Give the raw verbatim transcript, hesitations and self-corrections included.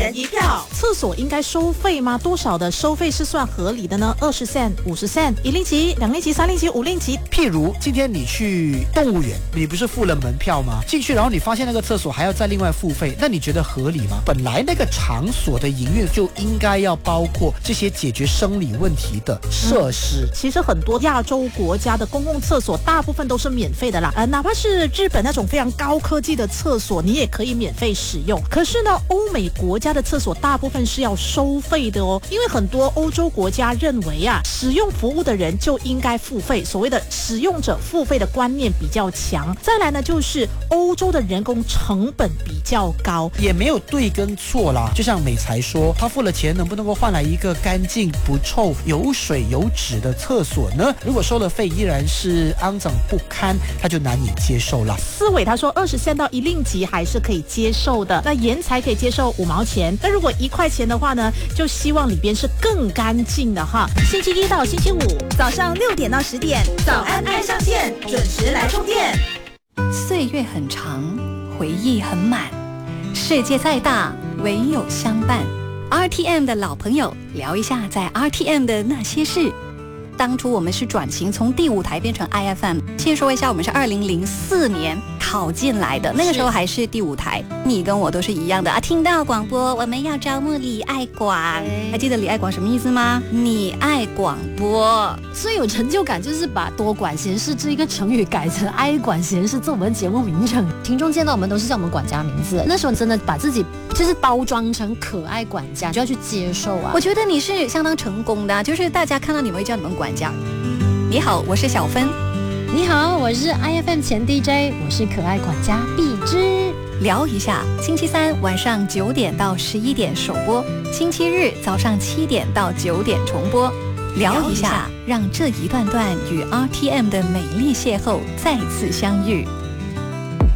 人一票。厕所应该收费吗？多少的收费是算合理的呢？二十 cent、五十 cent， 一令吉、两令吉、三令吉、五令吉。 譬如今天你去动物园，你不是付了门票吗？进去然后你发现那个厕所还要再另外付费，那你觉得合理吗？本来那个场所的营运就应该要包括这些解决生理问题的设施。 嗯、其实很多亚洲国家的公共厕所大部分都是免费的啦，呃，哪怕是日本那种非常高科技的厕所，你也可以免费使用。可是呢，欧美国家的厕所大部分是要收费的哦，因为很多欧洲国家认为啊，使用服务的人就应该付费，所谓的使用者付费的观念比较强。再来呢，就是欧洲的人工成本比较高， 也没有对跟错啦。就像美才说，他付了钱，能不能够换来一个干净不臭、有水有纸的厕所呢？如果收了费依然是肮脏不堪，他就难以接受了。 思伟他说二十cent到一令吉还是可以接受的，那盐才可以接受五毛钱，那如果一块钱的话呢，就希望里边是更干净的哈。星期一到星期五早上六点到十点，早安爱上线，准时来充电。 岁月很长，回忆很满，世界再大，唯有相伴。R T M 的老朋友，聊一下在 R T M 的那些事。当初我们是转型从第五台变成 I F M， 先说一下，我们是二零零四年考进来的，那个时候还是第五台。你跟我都是一样的啊，听到广播我们要招募李爱广，还记得李爱广什么意思吗？你爱广播， 最有成就感就是把多管闲事这一个成语改成爱管闲事做我们节目名称。听众见到我们都是叫我们管家名字，那时候真的把自己就是包装成可爱管家，就要去接受啊。 我觉得你是相当成功的，就是大家看到你们会叫你们管家。你好，我是小芬。 你好，我是 I F M 前 D J， 我是可爱管家碧芝。 聊一下，星期三晚上九点到十一点首播，星期日早上七点到九点重播。聊一下，让这一段段与 R T M 的美丽邂逅再次相遇。